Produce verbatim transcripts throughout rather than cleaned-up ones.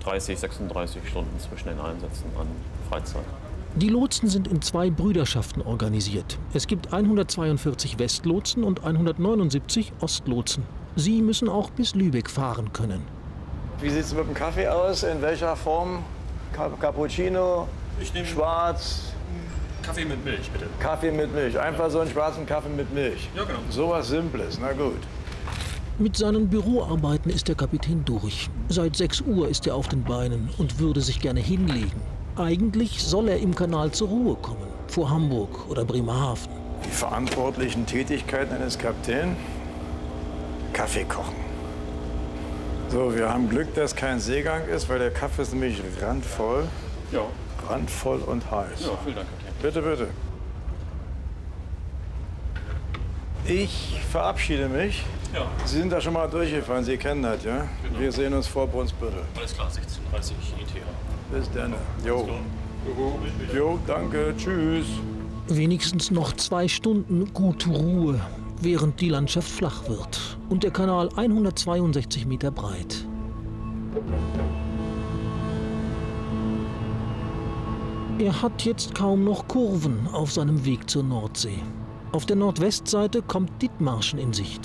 dreißig, sechsunddreißig Stunden zwischen den Einsätzen an Freizeit. Die Lotsen sind in zwei Brüderschaften organisiert. Es gibt hundertzweiundvierzig Westlotsen und hundertneunundsiebzig Ostlotsen. Sie müssen auch bis Lübeck fahren können. Wie sieht es mit dem Kaffee aus? In welcher Form? Cappuccino, Ich nehme schwarz? Kaffee mit Milch, bitte. Kaffee mit Milch. Einfach so einen schwarzen Kaffee mit Milch. Ja, genau. So was Simples, na gut. Mit seinen Büroarbeiten ist der Kapitän durch. Seit sechs Uhr ist er auf den Beinen und würde sich gerne hinlegen. Eigentlich soll er im Kanal zur Ruhe kommen, vor Hamburg oder Bremerhaven. Die verantwortlichen Tätigkeiten eines Kapitäns? Kaffee kochen. So, wir haben Glück, dass kein Seegang ist, weil der Kaffee ist nämlich randvoll. Ja. Randvoll und heiß. Ja, vielen Dank, Kapitän. Bitte, bitte. Ich verabschiede mich. Ja. Sie sind da schon mal durchgefahren, Sie kennen das, ja? Genau. Wir sehen uns vor Brunsbüttel. Alles klar, sechzehn Uhr dreißig I T A. Bis dann. Jo. Jo, danke. Tschüss. Wenigstens noch zwei Stunden gute Ruhe, während die Landschaft flach wird und der Kanal hundertzweiundsechzig Meter breit. Er hat jetzt kaum noch Kurven auf seinem Weg zur Nordsee. Auf der Nordwestseite kommt Dithmarschen in Sicht.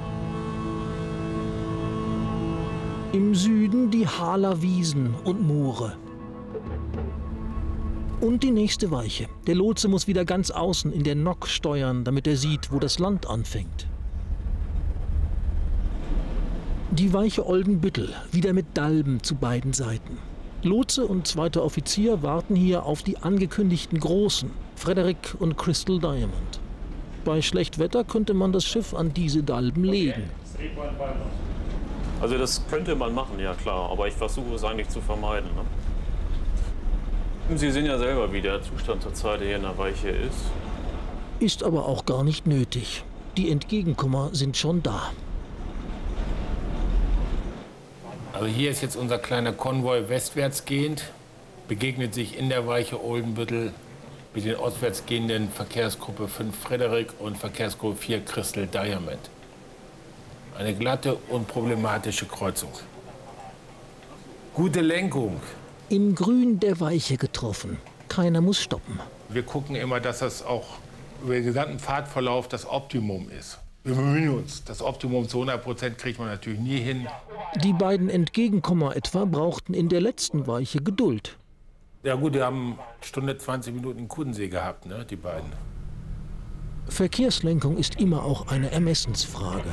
Im Süden die Haaler Wiesen und Moore. Und die nächste Weiche. Der Lotse muss wieder ganz außen in der Nock steuern, damit er sieht, wo das Land anfängt. Die Weiche Oldenbüttel, wieder mit Dalben zu beiden Seiten. Lotse und zweiter Offizier warten hier auf die angekündigten Großen, Frederick und Crystal Diamond. Bei Schlechtwetter könnte man das Schiff an diese Dalben legen. Also das könnte man machen, ja klar, aber ich versuche es eigentlich zu vermeiden. Ne? Sie sehen ja selber, wie der Zustand zurzeit hier in der Weiche ist. Ist aber auch gar nicht nötig. Die Entgegenkommer sind schon da. Also hier ist jetzt unser kleiner Konvoi westwärts gehend, begegnet sich in der Weiche Oldenbüttel mit den ostwärts gehenden Verkehrsgruppe fünf Frederick und Verkehrsgruppe vier Crystal Diamond. Eine glatte und problematische Kreuzung. Gute Lenkung. Im Grün der Weiche getroffen. Keiner muss stoppen. Wir gucken immer, dass das auch über den gesamten Fahrtverlauf das Optimum ist. Wir bemühen uns. Das Optimum zu hundert Prozent kriegt man natürlich nie hin. Die beiden Entgegenkommer etwa brauchten in der letzten Weiche Geduld. Ja gut, die haben eine Stunde zwanzig Minuten in Kudensee gehabt, ne, die beiden. Verkehrslenkung ist immer auch eine Ermessensfrage.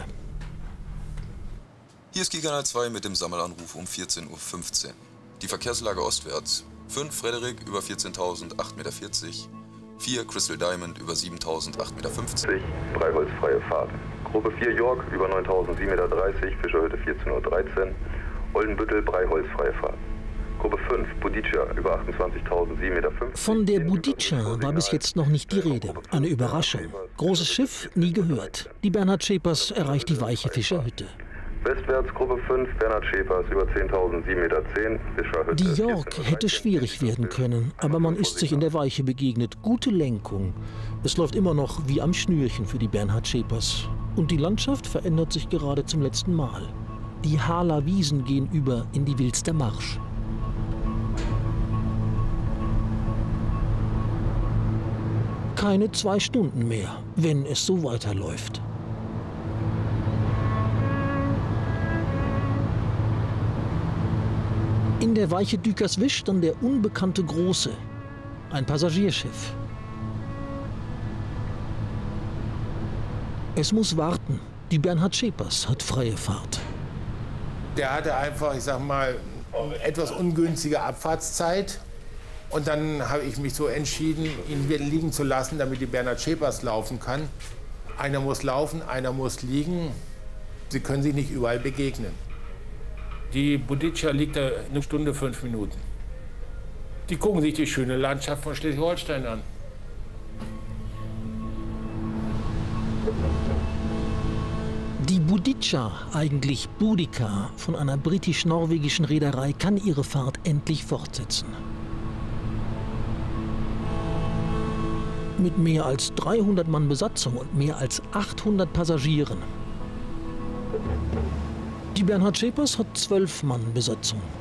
Hier ist Kielkanal zwei mit dem Sammelanruf um vierzehn Uhr fünfzehn. Die Verkehrslage ostwärts. fünf Frederick über vierzehntausend, acht Komma vierzig Meter. vier Crystal Diamond über siebentausend, acht Komma fünfzig Meter. drei holzfreie Fahrt. Gruppe vier York über neuntausend, sieben Komma dreißig Meter, Fischerhütte vierzehn Uhr dreizehn. Oldenbüttel, drei holzfreie Fahrt. Gruppe fünf, Boudicca über achtundzwanzigtausend, sieben Komma fünfzig Meter. Von der Boudicca war bis jetzt noch nicht die Rede. Eine Überraschung. Großes Schiff, nie gehört. Die Bernhard Schepers erreicht die Weiche Fischerhütte. Westwärts Gruppe fünf, Bernhard Schepers über zehntausend, sieben Komma zehn Meter, Fischerhütte. Die York hätte schwierig werden können, aber man ist sich in der Weiche begegnet. Gute Lenkung. Es läuft immer noch wie am Schnürchen für die Bernhard Schepers. Und die Landschaft verändert sich gerade zum letzten Mal. Die Haaler Wiesen gehen über in die Wilster Marsch. Keine zwei Stunden mehr, wenn es so weiterläuft. In der Weiche Dükerswisch dann der unbekannte Große, ein Passagierschiff. Es muss warten. Die Bernhard Schepers hat freie Fahrt. Der hatte einfach, ich sag mal, etwas ungünstige Abfahrtszeit. Und dann habe ich mich so entschieden, ihn liegen zu lassen, damit die Bernhard Schepers laufen kann. Einer muss laufen, einer muss liegen. Sie können sich nicht überall begegnen. Die Boudicca liegt da eine Stunde, fünf Minuten. Die gucken sich die schöne Landschaft von Schleswig-Holstein an. Die Boudicca, eigentlich Boudica, von einer britisch-norwegischen Reederei, kann ihre Fahrt endlich fortsetzen. Mit mehr als dreihundert Mann Besatzung und mehr als achthundert Passagieren. Die Bernhard Schepers hat zwölf Mann Besatzung.